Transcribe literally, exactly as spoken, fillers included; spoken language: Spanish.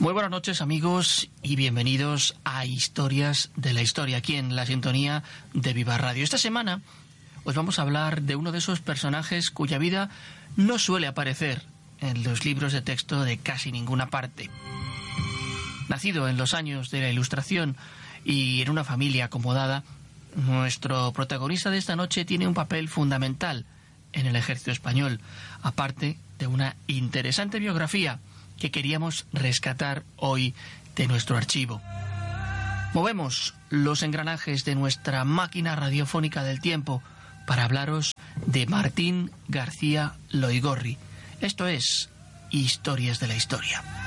Muy buenas noches, amigos, y bienvenidos a Historias de la Historia, aquí en la sintonía de Viva Radio. Esta semana os vamos a hablar de uno de esos personajes cuya vida no suele aparecer en los libros de texto de casi ninguna parte. Nacido en los años de la Ilustración y en una familia acomodada, nuestro protagonista de esta noche tiene un papel fundamental en el ejército español, aparte de una interesante biografía que queríamos rescatar hoy de nuestro archivo. Movemos los engranajes de nuestra máquina radiofónica del tiempo para hablaros de Martín García Loigorri. Esto es Historias de la Historia.